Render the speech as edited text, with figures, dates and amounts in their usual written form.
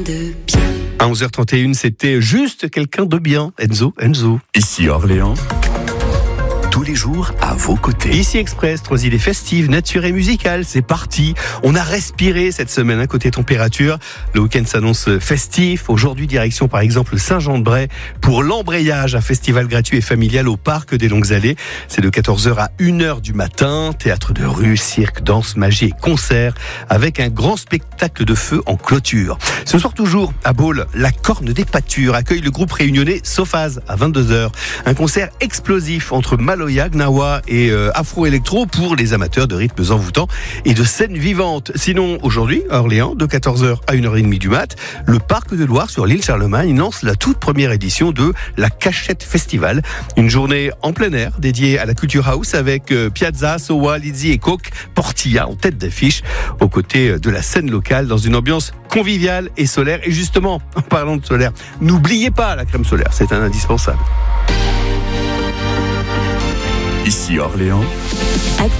de bien. À 11h31, c'était juste quelqu'un de bien. Enzo. Ici Orléans, tous les jours à vos côtés. Ici Express, 3 idées festives, nature et musicales, c'est parti. On a respiré cette semaine, côté température. Le week-end s'annonce festif. Aujourd'hui, direction par exemple Saint-Jean-de-Bray pour l'embrayage, un festival gratuit et familial au Parc des Longues Allées. C'est de 14h à 1h du matin. Théâtre de rue, cirque, danse, magie et concert avec un grand spectacle de feu en clôture. Ce soir toujours, à Baule, la Corne des Pâtures accueille le groupe réunionnais Sophase à 22h. Un concert explosif entre Maloya, Gnawa et Afro-Électro pour les amateurs de rythmes envoûtants et de scènes vivantes. Sinon, aujourd'hui, à Orléans, de 14h à 1h30 du mat, le Parc de Loire sur l'île Charlemagne lance la toute première édition de la Cachette Festival. Une journée en plein air dédiée à la Culture House avec Piazza, Sowa, Lizzy et Coq Portilla en tête d'affiche aux côtés de la scène locale dans une ambiance conviviale et solaire. Et justement, en parlant de solaire, n'oubliez pas la crème solaire, c'est un indispensable. Ici Orléans.